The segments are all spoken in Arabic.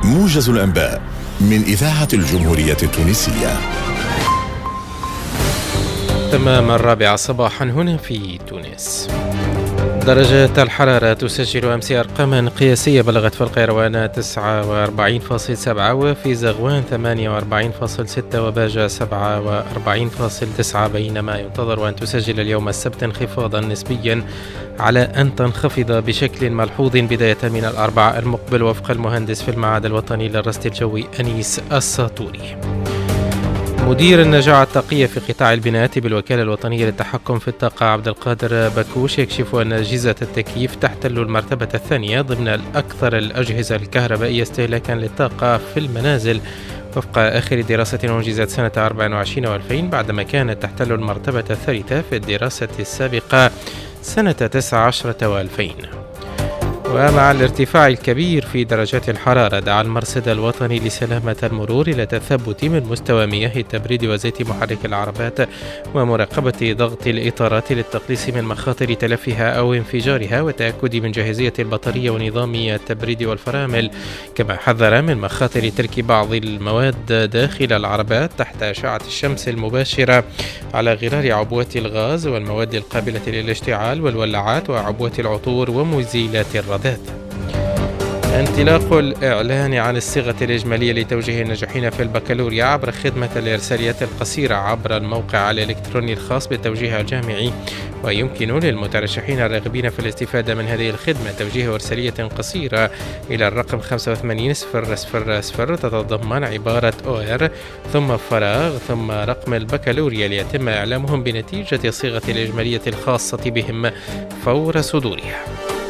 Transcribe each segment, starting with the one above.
موجز الأنباء من إذاعة الجمهورية التونسية. تمام 4 صباحا هنا في تونس. درجات الحرارة تسجل أمس أرقاما قياسية بلغت في القيروان 49.7 وفي زغوان 48.6 وباجة 47.9، بينما ينتظر أن تسجل اليوم السبت انخفاضا نسبيا على أن تنخفض بشكل ملحوظ بداية من الأربعاء المقبل وفق المهندس في المعهد الوطني للرصد الجوي أنيس الساطوري. مدير النجاعة الطاقية في قطاع البناءات بالوكالة الوطنية للتحكم في الطاقة عبد القادر بكوش يكشف أن أجهزة التكييف تحتل المرتبة الثانية ضمن الأكثر الأجهزة الكهربائية استهلاكا للطاقة في المنازل وفق آخر دراسة أنجزت سنة 24 و2000، بعدما كانت تحتل المرتبة الثالثة في الدراسة السابقة سنة 19 و2000. ومع الارتفاع الكبير في درجات الحرارة، دعا المرصد الوطني لسلامة المرور إلى التثبت من مستوى مياه التبريد وزيت محرك العربات ومراقبة ضغط الإطارات للتقليص من مخاطر تلفها أو انفجارها والتأكد من جاهزية البطارية ونظام التبريد والفرامل، كما حذر من مخاطر ترك بعض المواد داخل العربات تحت أشعة الشمس المباشرة على غرار عبوات الغاز والمواد القابلة للاشتعال والولاعات وعبوات العطور ومزيلات الرذاذ. انطلاق الإعلان عن الصيغة الإجمالية لتوجيه الناجحين في البكالوريا عبر خدمة الإرساليات القصيرة عبر الموقع الإلكتروني الخاص بالتوجيه الجامعي، ويمكن للمترشحين الراغبين في الاستفادة من هذه الخدمة توجيه إرسالية قصيرة إلى الرقم 850000 تتضمن عبارة OR ثم فراغ ثم رقم البكالوريا ليتم إعلامهم بنتيجة الصيغة الإجمالية الخاصة بهم فور صدورها.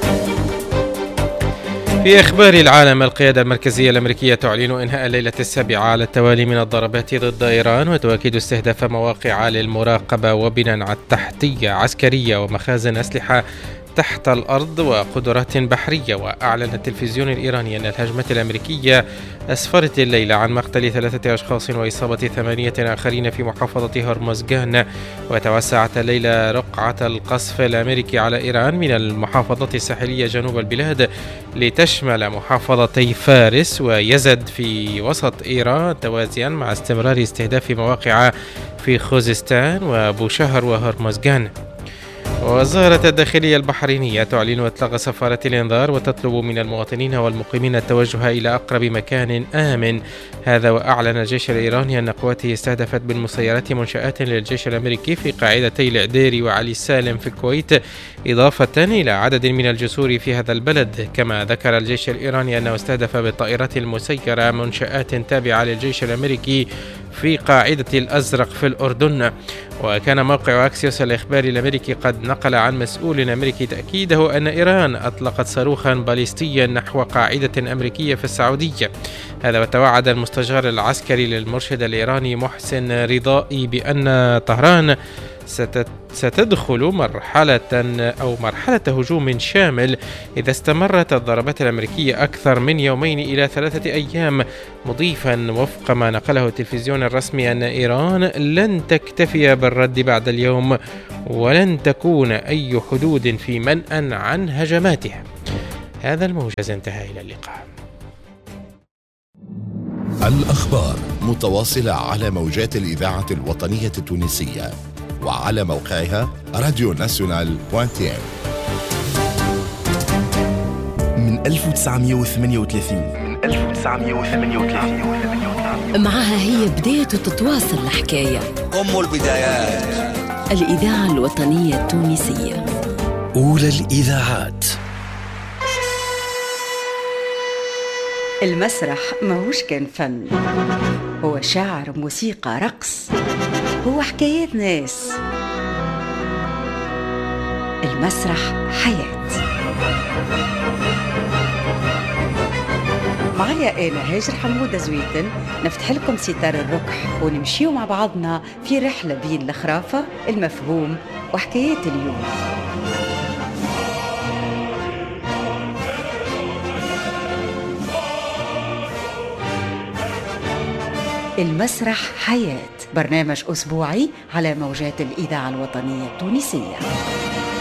في أخبار العالم، القيادة المركزية الأمريكية تعلن إنهاء الليلة السابعة على التوالي من الضربات ضد إيران وتؤكد استهداف مواقع للمراقبة وبنى تحتية عسكرية ومخازن أسلحة تحت الأرض وقدرات بحرية. وأعلن التلفزيون الإيراني أن الهجمة الأمريكية أسفرت الليلة عن مقتل 3 أشخاص وإصابة 8 آخرين في محافظة هرمزغان، وتوسعت الليلة رقعة القصف الأمريكي على إيران من المحافظات الساحلية جنوب البلاد لتشمل محافظتي فارس ويزد في وسط إيران، توازيا مع استمرار استهداف مواقع في خوزستان وبوشهر وهرمزغان. وزارة الداخلية البحرينية تعلن إطلاق سفارة الإنذار وتطلب من المواطنين والمقيمين التوجه إلى أقرب مكان آمن. هذا وأعلن الجيش الإيراني أن قواته استهدفت بالمسيرات منشآت للجيش الأمريكي في قاعدتي العديري وعلي السالم في الكويت، إضافة إلى عدد من الجسور في هذا البلد. كما ذكر الجيش الإيراني أنه استهدف بالطائرات المسيرة منشآت تابعة للجيش الأمريكي في قاعدة الأزرق في الأردن. وكان موقع أكسيوس الإخباري الأمريكي قد نقل عن مسؤول أمريكي تأكيده أن إيران أطلقت صاروخا باليستيا نحو قاعدة أمريكية في السعودية. هذا وتوعد المستشار العسكري للمرشد الإيراني محسن رضائي بأن طهران ستدخل مرحلة هجوم شامل إذا استمرت الضربات الأمريكية أكثر من 2 إلى 3 أيام، مضيفا وفق ما نقله التلفزيون الرسمي أن إيران لن تكتفي بالرد بعد اليوم ولن تكون أي حدود في منأى عن هجماتها. هذا الموجز انتهى، إلى اللقاء. الأخبار متواصلة على موجات الإذاعة الوطنية التونسية وعلى موقعها radionational.tn. من 1938 معها هي بداية تتواصل الحكاية، أم البدايات، الإذاعة الوطنية التونسية، أولى الإذاعات. المسرح ماهوش كان فن، هو شعر، موسيقى، رقص، هو حكايات ناس. المسرح حياة. معايا أنا هاجر حمودة زويتن نفتح لكم ستار الركح ونمشيو مع بعضنا في رحلة بين الخرافة، المفهوم وحكايات اليوم. المسرح حياة، برنامج أسبوعي على موجات الإذاعة الوطنية التونسية.